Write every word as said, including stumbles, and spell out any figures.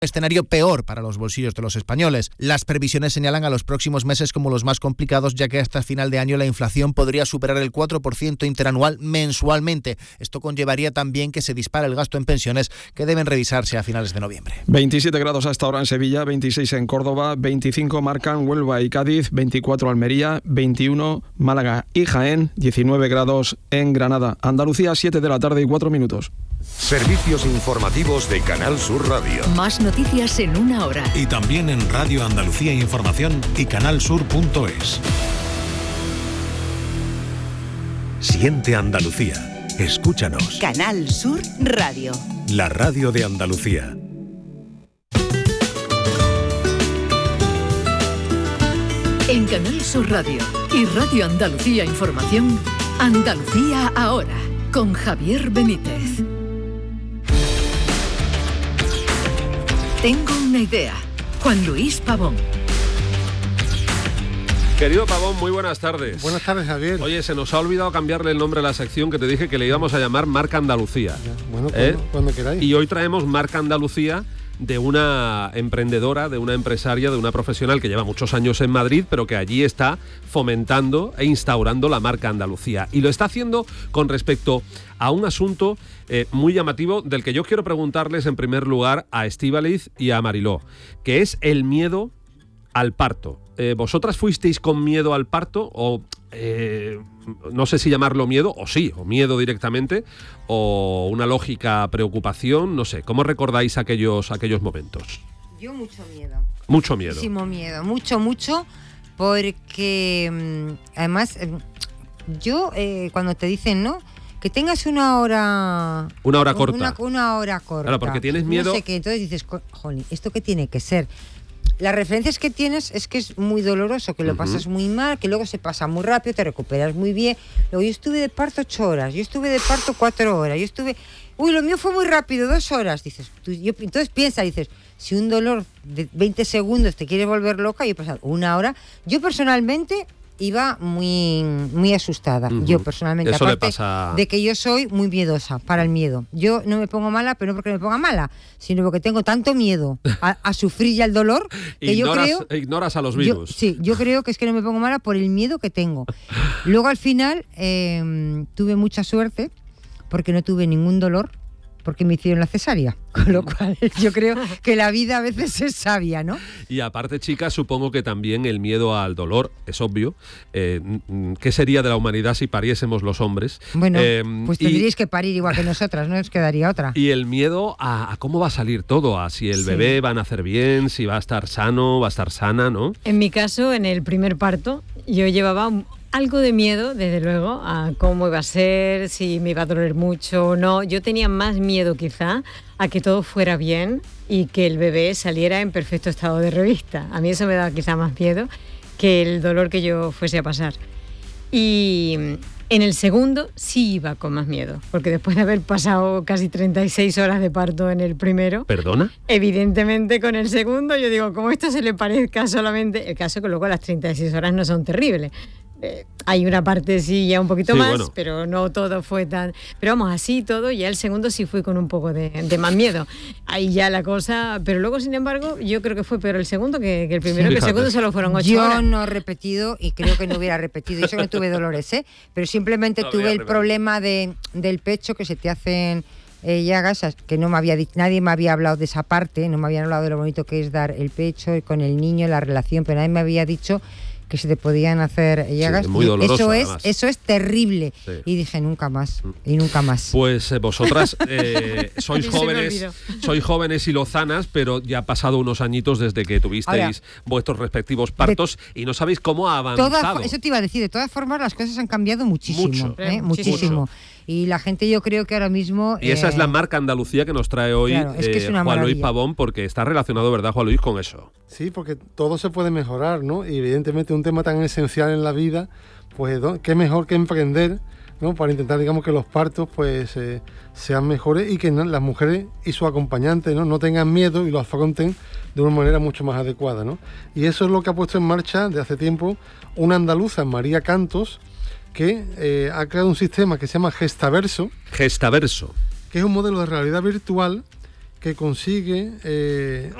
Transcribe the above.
escenario peor para los bolsillos de los españoles. Las previsiones señalan a los próximos meses como los más complicados, ya que hasta final de año la inflación podría superar el cuatro por ciento interanual mensualmente. Esto conllevaría también que se dispare el gasto en pensiones, que deben revisarse a finales de noviembre. veintisiete grados hasta ahora en Sevilla, veintiséis en Córdoba, veinticinco marcan Huelva y Cádiz, veinticuatro Almería, veintiuno Málaga y Jaén, diecinueve grados en Granada. Andalucía, siete de la tarde y cuatro minutos. Servicios informativos de Canal Sur Radio. Más noticias en una hora. Y también en Radio Andalucía Información y canalsur punto es. Siente Andalucía. Escúchanos. Canal Sur Radio. La radio de Andalucía. En Canal Sur Radio y Radio Andalucía Información, Andalucía ahora, con Javier Benítez. Tengo una idea. Juan Luis Pavón. Querido Pavón, muy buenas tardes. Buenas tardes, Javier. Oye, se nos ha olvidado cambiarle el nombre a la sección que te dije que le íbamos a llamar Marca Andalucía. Bueno, ¿Eh? cuando, cuando queráis. Y hoy traemos Marca Andalucía de una emprendedora, de una empresaria, de una profesional que lleva muchos años en Madrid, pero que allí está fomentando e instaurando la marca Andalucía. Y lo está haciendo con respecto a un asunto eh, muy llamativo, del que yo quiero preguntarles en primer lugar a Estíbaliz y a Mariló, que es el miedo al parto. Eh, ¿Vosotras fuisteis con miedo al parto o... Eh, no sé si llamarlo miedo, o sí, o miedo directamente, o una lógica preocupación, no sé? ¿Cómo recordáis aquellos, aquellos momentos? Yo mucho miedo. Mucho miedo. Muchísimo miedo, mucho, mucho, porque además yo eh, cuando te dicen, ¿no?, que tengas una hora... Una hora corta. Una, una hora corta. Claro, porque tienes miedo... No sé qué, entonces dices, jolín, ¿esto qué tiene que ser? Las referencias que tienes es que es muy doloroso, que lo uh-huh. pasas muy mal, que luego se pasa muy rápido, te recuperas muy bien. Luego yo estuve de parto ocho horas, yo estuve de parto cuatro horas, yo estuve... Uy, lo mío fue muy rápido, dos horas. Dices, tú, yo, entonces piensa, dices, si un dolor de veinte segundos te quiere volver loca, yo he pasado una hora. Yo personalmente... iba muy muy asustada, uh-huh. yo personalmente, Eso aparte le pasa... de que yo soy muy miedosa para el miedo. Yo no me pongo mala, pero no porque me ponga mala, sino porque tengo tanto miedo a, a sufrir ya el dolor que ignoras, yo creo... Ignoras a los virus. Yo, sí, yo creo que es que no me pongo mala por el miedo que tengo. Luego al final eh, tuve mucha suerte porque no tuve ningún dolor, porque me hicieron la cesárea, con lo cual yo creo que la vida a veces es sabia, ¿no? Y aparte, chicas, supongo que también el miedo al dolor, es obvio. Eh, ¿Qué sería de la humanidad si pariésemos los hombres? Bueno, eh, pues tendríais y, que parir igual que nosotras, no os quedaría otra. Y el miedo a, a cómo va a salir todo, a si el sí. bebé va a nacer bien, si va a estar sano, va a estar sana, ¿no? En mi caso, en el primer parto, yo llevaba un... algo de miedo, desde luego, a cómo iba a ser, si me iba a doler mucho o no. Yo tenía más miedo quizá a que todo fuera bien y que el bebé saliera en perfecto estado de revista. A mí eso me daba quizá más miedo que el dolor que yo fuese a pasar. Y en el segundo sí iba con más miedo, porque después de haber pasado casi treinta y seis horas de parto en el primero... ¿Perdona? Evidentemente con el segundo yo digo, como esto se le parezca solamente... El caso es que luego las treinta y seis horas no son terribles. Eh, hay una parte sí ya un poquito sí, más, bueno. pero no todo fue tan... Pero vamos, así todo, ya el segundo sí fui con un poco de, de más miedo. Ahí ya la cosa... Pero luego, sin embargo, yo creo que fue peor el segundo que, que el primero, sí, que el segundo solo fueron ocho yo horas. Yo no he repetido y creo que no hubiera repetido. Yo sé que no tuve dolores, ¿eh? Pero simplemente no tuve el repetido. problema de, del pecho, que se te hacen... Eh, llagas, que no me había nadie me había hablado de esa parte, no me habían hablado de lo bonito que es dar el pecho y con el niño, la relación, pero nadie me había dicho que se te podían hacer llagas. Sí, muy doloroso, eso es además. Eso es terrible. Sí. Y dije nunca más y nunca más. Pues eh, vosotras eh, sois jóvenes, sois jóvenes y lozanas, pero ya ha pasado unos añitos desde que tuvisteis Ahora, vuestros respectivos partos de, y no sabéis cómo ha avanzado. Toda, eso te iba a decir. De todas formas, las cosas han cambiado muchísimo, mucho, ¿eh? muchísimo. Mucho. Y la gente, yo creo que ahora mismo... Y esa eh, es la marca Andalucía que nos trae hoy claro, es que es eh, una Juan maravilla. Luis Pavón, porque está relacionado, ¿verdad, Juan Luis, con eso? Sí, porque todo se puede mejorar, ¿no? Y evidentemente un tema tan esencial en la vida, pues qué mejor que emprender, ¿no? Para intentar, digamos, que los partos pues eh, sean mejores y que ¿no? las mujeres y sus acompañantes ¿no? no tengan miedo y lo afronten de una manera mucho más adecuada, ¿no? Y eso es lo que ha puesto en marcha de hace tiempo una andaluza, María Cantos, que eh, ha creado un sistema que se llama Gestaverso. Gestaverso. Que es un modelo de realidad virtual que consigue eh,